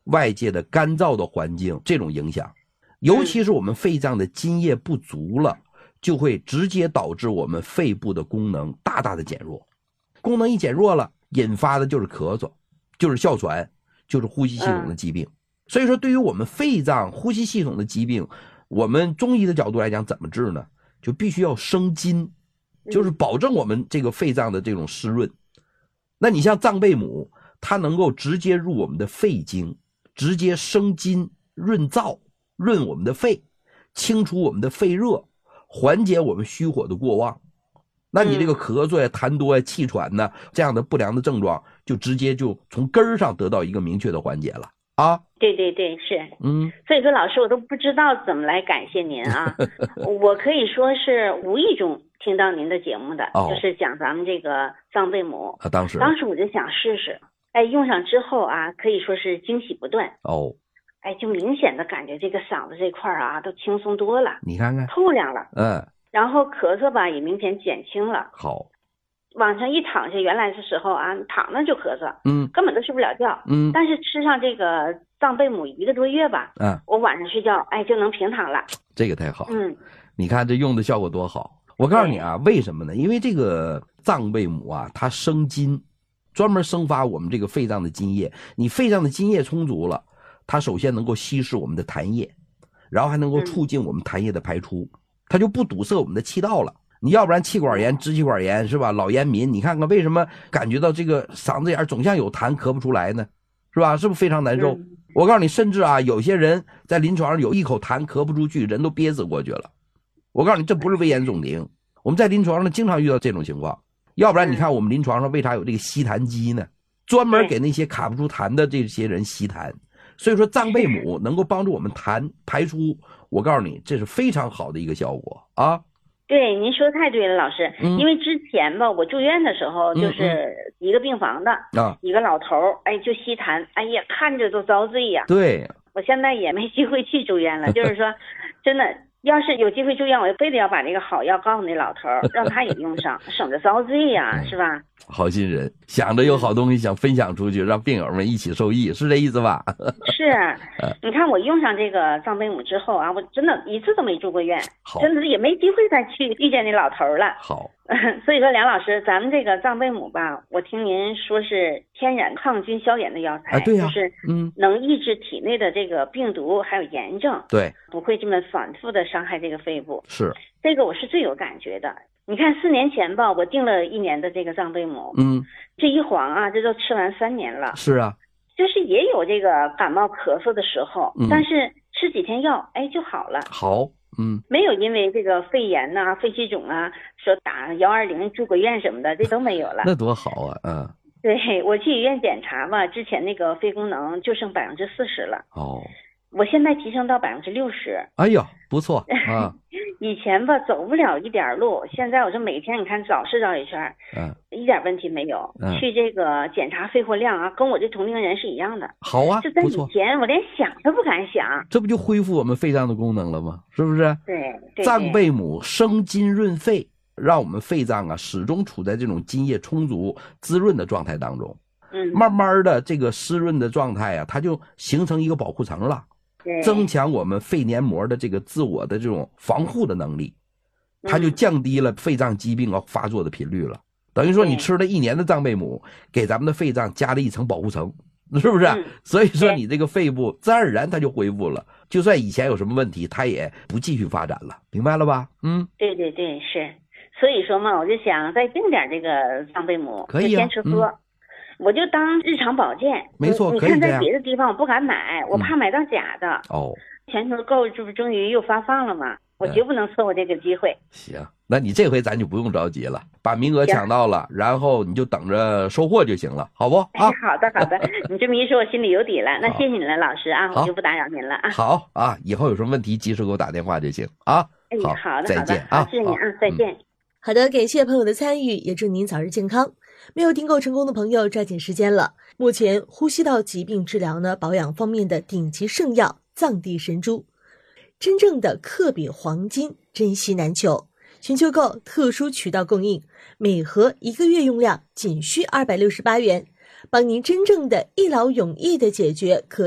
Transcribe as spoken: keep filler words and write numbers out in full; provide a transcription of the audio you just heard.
外界的干燥的环境这种影响，尤其是我们肺脏的津液不足了，就会直接导致我们肺部的功能大大的减弱。功能一减弱了，引发的就是咳嗽，就是哮喘，就是呼吸系统的疾病。所以说对于我们肺脏呼吸系统的疾病，我们中医的角度来讲怎么治呢？就必须要生津，就是保证我们这个肺脏的这种湿润。那你像藏贝母，它能够直接入我们的肺经，直接生津润燥，润我们的肺，清除我们的肺热，缓解我们虚火的过旺。那你这个咳嗽呀、痰多呀、气喘呢，这样的不良的症状就直接就从根儿上得到一个明确的缓解了啊。 对对对，是， 嗯， 所以说老师我都不知道怎么来感谢您啊。我可以说是无意中听到您的节目的， 哦、 就是讲咱们这个藏贝母啊，当时当时我就想试试，哎，用上之后啊，可以说是惊喜不断哦， 哎，就明显的感觉这个嗓子这块啊都轻松多了， 你看看透亮了， 嗯， 然后咳嗽吧也明显减轻了。 好， 往上一躺下，原来的时候啊，躺那就咳嗽， 嗯， 根本都睡不了觉， 嗯， 但是吃上这个藏贝母一个多月吧， 嗯， 我晚上睡觉，哎，就能平躺了。 这个太好， 嗯， 你看这用的效果多好。我告诉你啊，为什么呢？因为这个藏贝母啊，它生津，专门生发我们这个肺脏的津液。你肺脏的津液充足了，它首先能够稀释我们的痰液，然后还能够促进我们痰液的排出，嗯、它就不堵塞我们的气道了。你要不然气管炎、支气管炎是吧？老烟民，你看看为什么感觉到这个嗓子眼总像有痰咳不出来呢？是吧？是不是非常难受？嗯、我告诉你，甚至啊，有些人在临床上有一口痰咳不出去，人都憋死过去了。我告诉你，这不是危言耸听，我们在临床上经常遇到这种情况。要不然你看我们临床上为啥有这个吸痰机呢？专门给那些卡不出痰的这些人吸痰。所以说藏贝母能够帮助我们痰排出，我告诉你，这是非常好的一个效果啊。 对，您说太对了，老师。嗯、因为之前吧，我住院的时候，就是一个病房的、嗯嗯、一个老头儿，哎，就吸痰，哎呀，看着都遭罪呀。 对， 我现在也没机会去住院了，就是说，真的。要是有机会住院，我非得要把这个好药告诉那老头，让他也用上，省得遭罪呀，是吧？ 好心人，想着有好东西想分享出去，让病友们一起受益，是这意思吧？ 是，你看我用上这个藏贝母之后啊，我真的一次都没住过院，真的也没机会再去遇见那老头了。 好， 所以说梁老师，咱们这个藏贝母吧，我听您说是天然抗菌消炎的药材， 啊、对呀、啊， 就是嗯，能抑制体内的这个病毒还有炎症， 对， 不会这么反复的伤害这个肺部。 是， 这个我是最有感觉的。你看四年前吧，我订了一年的这个藏贝母， 嗯， 这一晃啊，这都吃完三年了。 是啊， 就是也有这个感冒咳嗽的时候，嗯、但是吃几天药，哎就好了。 好，嗯， 没有因为这个肺炎呐、啊、肺气肿啊，说打幺二零住个院什么的，这都没有了。 那多好啊，嗯。 对，我去医院检查吧，之前那个肺功能就剩百分之四十了。 哦。 我现在提升到百分之六十。 哎呀，不错啊！ 以前吧走不了一点路，现在我说每天你看早市绕一圈，嗯，一点问题没有。嗯、去这个检查肺活量啊，跟我这同龄人是一样的。 好啊， 就在以前我连想都不敢想。 这不就恢复我们肺脏的功能了吗？是不是？ 对。对藏贝母生津润肺，让我们肺脏啊始终处在这种津液充足、滋润的状态当中。 嗯， 慢慢的这个湿润的状态啊，它就形成一个保护层了。增强我们肺黏膜的这个自我的这种防护的能力，它就降低了肺脏疾病啊发作的频率了。等于说你吃了一年的藏贝母，给咱们的肺脏加了一层保护层，是不是？嗯、所以说你这个肺部自然而然它就恢复了，就算以前有什么问题，它也不继续发展了，明白了吧？嗯， 对对对，是。所以说嘛，我就想再订点这个藏贝母， 可以、啊、 先吃喝。嗯，我就当日常保健， 没错， 你看在别的地方我不敢买，我怕买到假的。 嗯、哦， 全球购这不终于又发放了吗？我绝不能错过这个机会。嗯、 行，那你这回咱就不用着急了，把名额抢到了，然后你就等着收货就行了，好不？啊， 哎、好的好的，你这么一说，我心里有底了。那谢谢你了，老师啊，我就不打扰您了啊。 好啊，以后有什么问题及时给我打电话就行啊。 哎， 好， 好的再见啊， 谢谢您啊，再见。嗯、 好的，感谢朋友的参与，也祝您早日健康。没有订购成功的朋友抓紧时间了。目前呼吸道疾病治疗呢，保养方面的顶级圣药藏地神珠，真正的克比黄金，珍稀难求。寻求购特殊渠道供应，每盒一个月用量仅需二百六十八元，帮您真正的一劳永逸的解决可